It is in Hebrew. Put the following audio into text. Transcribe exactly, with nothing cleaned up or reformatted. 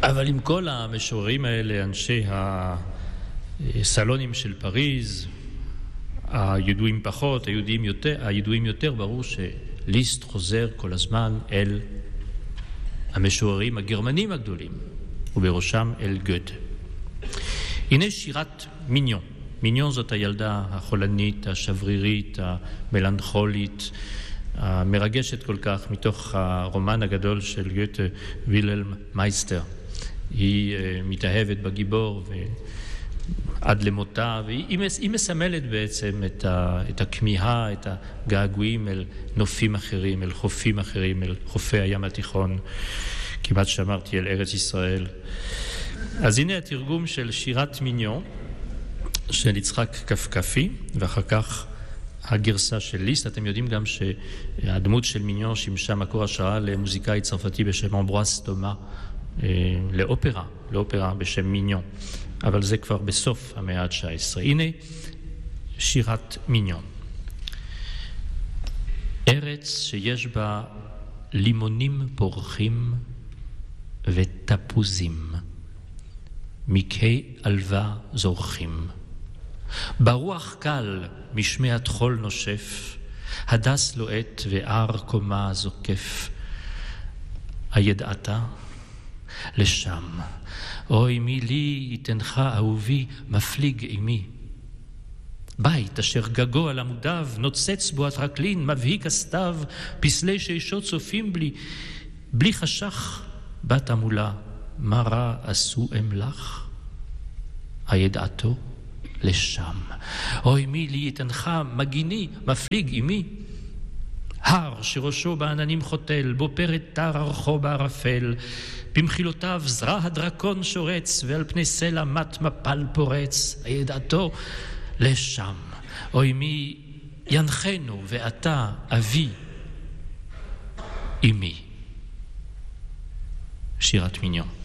אבל עם כל המשוררים האלה, אנשי הסלונים של פריז, הידועים פחות, הידועים יותר, הידועים יותר, ברור שליסט חוזר כל הזמן אל המשוררים הגרמנים הגדולים, ובראשם אל גותה. הנה שירת מיניון. מיניון זאת הילדה החולנית, השברירית, המלנכולית, המרגשת כל כך מתוך הרומן הגדול של גותה, וילהלם מייסטר. היא מתאהבת בגיבור ועד למותה, והיא מסמלת בעצם את, ה, את הכמיהה, את הגעגועים אל נופים אחרים, אל חופים אחרים, אל חופי הים התיכון, כמעט שאמרתי אל ארץ ישראל. אז הנה התרגום של שירת מיניון של יצחק קפקפי, ואחר כך הגרסה של ליסט. אתם יודעים גם שהדמות של מיניון שימשה מקור השראה למוזיקאי צרפתי בשם אמברואס תומה, לאופרה, לאופרה בשם מיניון. אבל זה כבר בסוף המאה ה-תשע עשרה. הנה שירת מיניון. ארץ שיש בה לימונים פורחים ותפוזים, מקי אלווה זורחים. ברוח קל משמי התחול נושף, הדס לועת וער קומה זוקף. הידעת לשם, אוי מי לי יתנך אהובי מפליג עמי. בית אשר גגו על עמודיו, נוצץ בו הטרקלין, מבהיק הסתיו, פסלי שישות צופים בלי, בלי חשך. בת המולה, מה רע עשו אמלך? הידעתו לשם, אוי מי לי יתנך מגיני מפליג עמי. הר שראשו בעננים חוטל, בו פרד תר ארכו בערפל, במחילותיו זרע הדרקון שורץ, ועל פני סלע מת מפל פורץ. הידעתו לשם, אוי מי ינחנו ואתה אבי עמי. שירת מיניון.